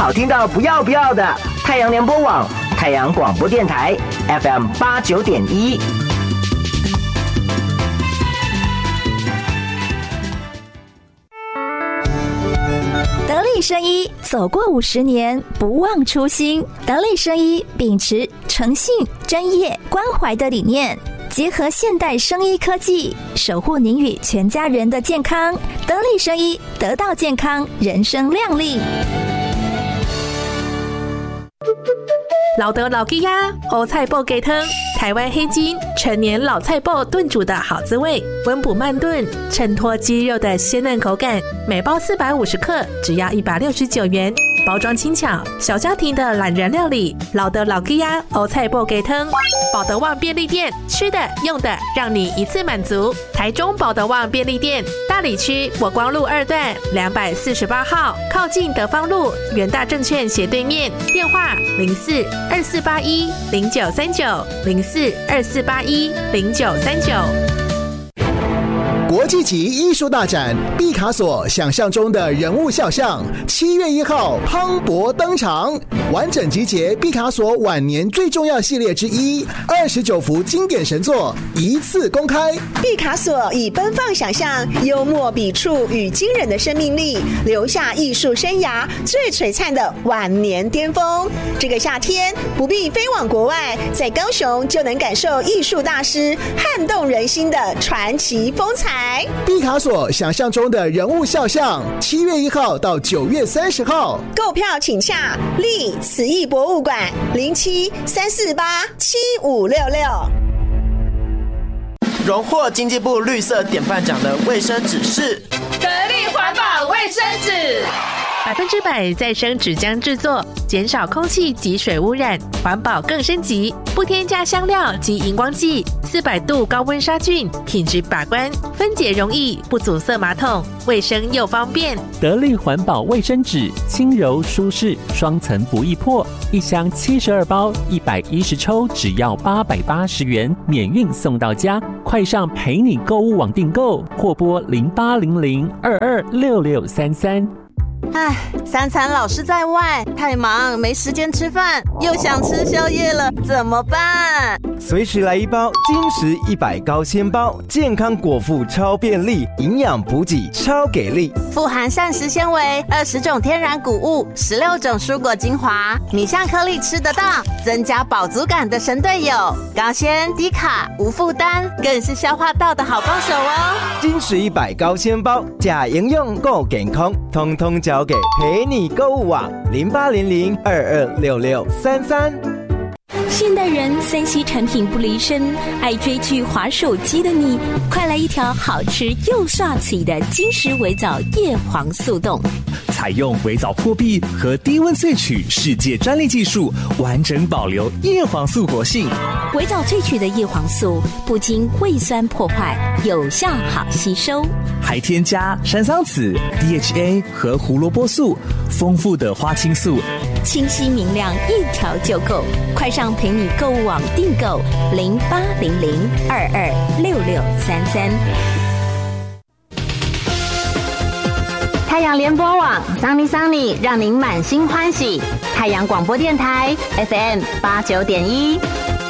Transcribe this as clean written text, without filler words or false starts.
好听到不要不要的太阳联播网、太阳广播电台 FM 89.1。 得力生医走过50年，不忘初心。得力生医秉持诚信、专业、关怀的理念，结合现代生医科技，守护您与全家人的健康。得力生医，得到健康，人生亮丽。 老德老鸡鸭欧菜脯鸡汤，台湾黑金陈年老菜脯炖煮的好滋味，温补慢炖，衬托鸡肉的鲜嫩口感。每包450克，只要169元。包装轻巧，小家庭的懒人料理。老德老鸡鸭欧菜脯鸡汤，保德旺便利店，吃的用的让你一次满足。台中保德旺便利店，大里区国光路2段248号，靠近德芳路元大证券斜对面。电话04-2481-0939，04-2481-0939。 国际级艺术大展毕卡索想象中的人物肖像，7月1号磅礴登场，完整集结毕卡索晚年最重要系列之一，29幅经典神作一次公开。 毕卡索以奔放想象、幽默笔触与惊人的生命力，留下艺术生涯最璀璨的晚年巅峰。这个夏天不必飞往国外，在高雄就能感受艺术大师撼动人心的传奇风采。 毕卡索想象中的人物肖像，7月1号到9月30号， 购票请洽立慈艺博物馆07-348-7566。 荣获经济部绿色典范奖的卫生纸是得力环保卫生纸 ，100%再生纸浆制作，减少空气及水污染，环保更升级，不添加香料及荧光剂，400度高温杀菌，品质把关，分解容易，不阻塞马桶，卫生又方便。 得力环保卫生纸，轻柔舒适，双层不易破，一箱72包，110抽，只要880元，免运送到家。快上陪你购物网订购，或拨0800226633。 唉，3餐老是在外，太忙没时间吃饭，又想吃宵夜了，怎么办？ 随时来一包精实100高纤包，健康果腹超便利，营养补给超给力， 富含膳食纤维，20种天然谷物，16种蔬果精华，米香颗粒吃得到，增加饱足感的神队友，高纤低卡无负担，更是消化道的好帮手哦。 精实100高纤包，假营养够健康，通通交给陪你购物网0800226633。 现代人3C 产品不离身，爱追剧滑手机的你，快来一条好吃又刷嘴的金石微藻叶黄素冻。 采用微藻破壁和低温萃取世界专利技术，完整保留叶黄素活性。 微藻萃取的叶黄素不经胃酸破坏，有效好吸收， 还添加山桑子、DHA 和胡萝卜素，丰富的花青素， 清晰明亮，一条就够。快上陪你购物网订购0800226633。 太阳联播网桑尼桑尼，让您满心欢喜。太阳广播电台 FM 89.1。